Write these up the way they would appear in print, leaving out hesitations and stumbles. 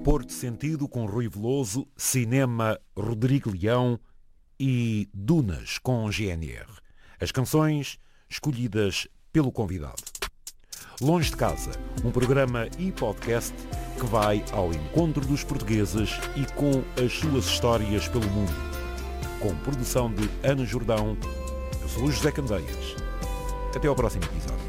Porto Sentido com Rui Veloso, Cinema Rodrigo Leão e Dunas com GNR. As canções escolhidas pelo convidado. Longe de Casa, um programa e podcast que vai ao encontro dos portugueses e com as suas histórias pelo mundo. Com produção de Ana Jordão, eu sou o José Candeias. Até ao próximo episódio.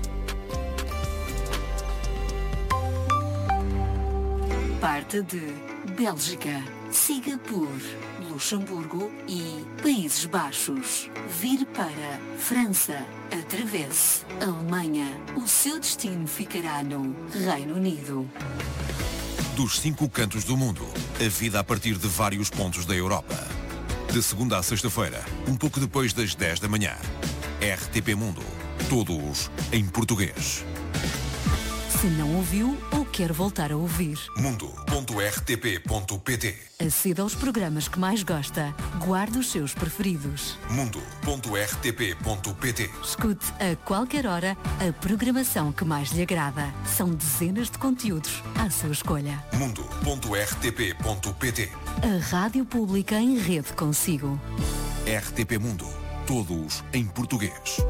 Parte de Bélgica, siga por Luxemburgo e Países Baixos. Vir para França, atravesse Alemanha. O seu destino ficará no Reino Unido. Dos 5 cantos do mundo, a vida a partir de vários pontos da Europa. De segunda a sexta-feira, um pouco depois das 10 da manhã. RTP Mundo. Todos em português. Se não ouviu ou quer voltar a ouvir, mundo.rtp.pt. aceda aos programas que mais gosta. Guarde os seus preferidos. mundo.rtp.pt. Escute a qualquer hora a programação que mais lhe agrada. São dezenas de conteúdos à sua escolha. mundo.rtp.pt. A rádio pública em rede consigo. RTP Mundo. Todos em português.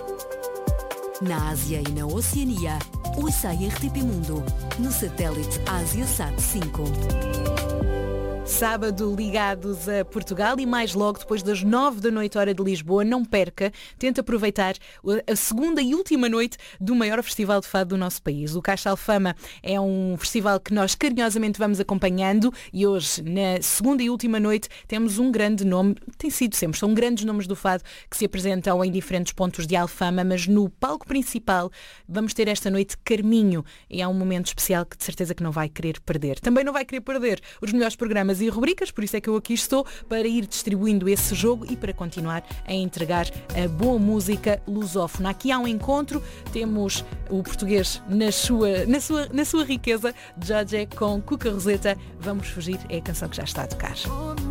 Na Ásia e na Oceania, ouça a RTP Mundo, no satélite AsiaSat 5. Sábado ligados a Portugal e mais logo depois das 9 da noite hora de Lisboa, não perca, tente aproveitar a segunda e última noite do maior festival de fado do nosso país. O Caixa Alfama é um festival que nós carinhosamente vamos acompanhando e hoje, na segunda e última noite, temos um grande nome, tem sido sempre, são grandes nomes do fado que se apresentam em diferentes pontos de Alfama, mas no palco principal vamos ter esta noite Carminho e é um momento especial que de certeza que não vai querer perder. Também não vai querer perder os melhores programas e rubricas, por isso é que eu aqui estou, para ir distribuindo esse jogo e para continuar a entregar a boa música lusófona. Aqui há um encontro, temos o português na sua riqueza, Jorge com Cuca Roseta, Vamos Fugir, é a canção que já está a tocar.